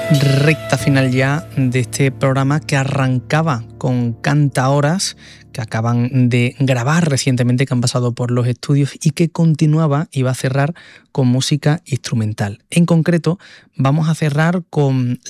Recta final ya de este programa que arrancaba con cantaoras que acaban de grabar recientemente, que han pasado por los estudios, y que continuaba y va a cerrar con música instrumental. En concreto, vamos a cerrar con